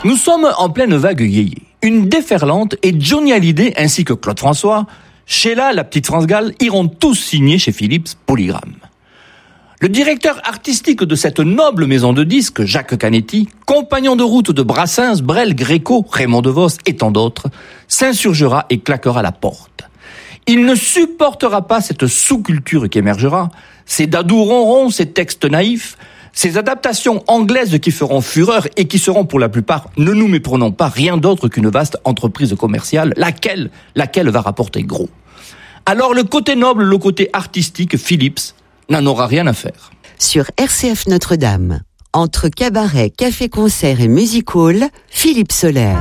Nous sommes en pleine vague yéyé. Une déferlante et Johnny Hallyday ainsi que Claude François, Sheila, la petite France Gall, iront tous signer chez Philips Polygram. Le directeur artistique de cette noble maison de disques, Jacques Canetti, compagnon de route de Brassens, Brel, Gréco, Raymond DeVos et tant d'autres, s'insurgera et claquera la porte. Il ne supportera pas cette sous-culture qui émergera, ces dadous ronrons, ces textes naïfs, ces adaptations anglaises qui feront fureur et qui seront pour la plupart, ne nous méprenons pas, rien d'autre qu'une vaste entreprise commerciale, laquelle va rapporter gros. Alors le côté noble, le côté artistique, Philips n'en aura rien à faire. Sur RCF Notre-Dame, entre cabaret, café-concert et music hall, Philippe Soler.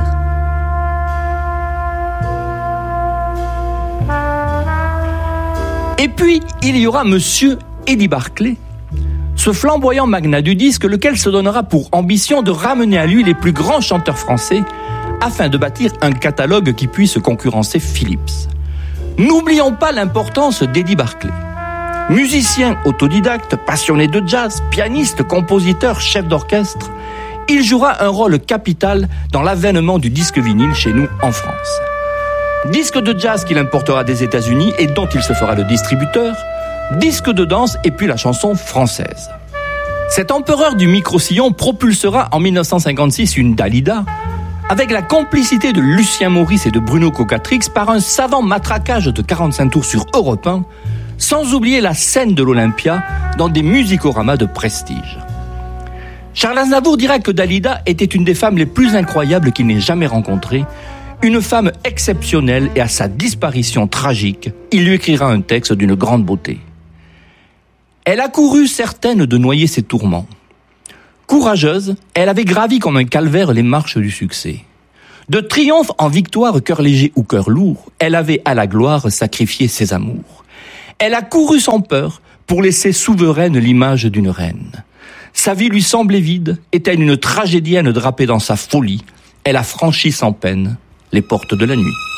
Et puis, il y aura Monsieur Eddie Barclay, ce flamboyant magnat du disque, lequel se donnera pour ambition de ramener à lui les plus grands chanteurs français afin de bâtir un catalogue qui puisse concurrencer Philips. N'oublions pas l'importance d'Eddie Barclay. Musicien autodidacte, passionné de jazz, pianiste, compositeur, chef d'orchestre, il jouera un rôle capital dans l'avènement du disque vinyle chez nous en France. Disque de jazz qu'il importera des États-Unis et dont il se fera le distributeur, disque de danse et puis la chanson française. Cet empereur du micro-sillon propulsera en 1956 une Dalida avec la complicité de Lucien Maurice et de Bruno Cocatrix par un savant matraquage de 45 tours sur Europe 1, sans oublier la scène de l'Olympia dans des musicoramas de prestige. Charles Aznavour dira que Dalida était une des femmes les plus incroyables qu'il n'ait jamais rencontrées, une femme exceptionnelle, et à sa disparition tragique, il lui écrira un texte d'une grande beauté. Elle a couru certaine de noyer ses tourments. Courageuse, elle avait gravi comme un calvaire les marches du succès. De triomphe en victoire, cœur léger ou cœur lourd, elle avait à la gloire sacrifié ses amours. Elle a couru sans peur pour laisser souveraine l'image d'une reine. Sa vie lui semblait vide, et telle une tragédienne drapée dans sa folie, elle a franchi sans peine les portes de la nuit.